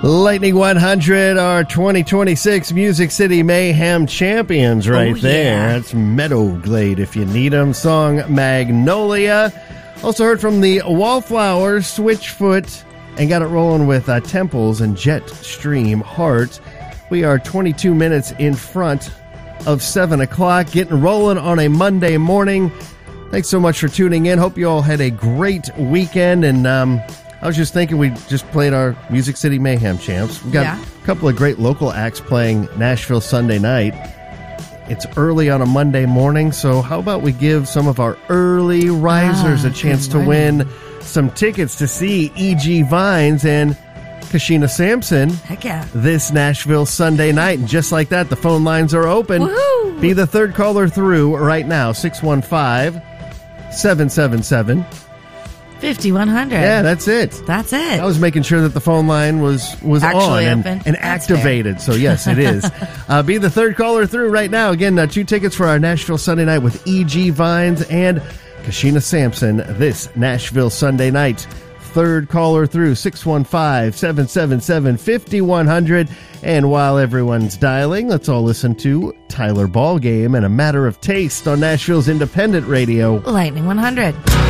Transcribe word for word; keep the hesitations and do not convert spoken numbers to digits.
Lightning one hundred, our twenty twenty-six Music City Mayhem champions right oh, yeah. there. That's Meadow Glade if you need them. Song Magnolia. Also heard from the Wallflowers, Switchfoot, and got it rolling with uh, Temples and Jetstream Heart. We are twenty-two minutes in front of seven o'clock, getting rolling on a Monday morning. Thanks so much for tuning in. Hope you all had a great weekend. And um, I was just thinking we just played our Music City Mayhem champs. We've got yeah. a couple of great local acts playing Nashville Sunday night. It's early on a Monday morning, so how about we give some of our early risers ah, a chance to win some tickets to see E G. Vines and Kashina Sampson Heck yeah. this Nashville Sunday night. And just like that, the phone lines are open. Woohoo! Be the third caller through right now, six one five, seven seven seven, five one zero zero. Yeah, that's it. That's it. I was making sure that the phone line was, was Actually on open. and, and activated. Fair. So, yes, it is. uh, be the third caller through right now. Again, uh, two tickets for our Nashville Sunday night with E G. Vines and Kashina Sampson this Nashville Sunday night. Third caller through, six one five, seven seven seven, five one zero zero. And while everyone's dialing, let's all listen to Tyler Ballgame and A Matter of Taste on Nashville's independent radio. Lightning one hundred.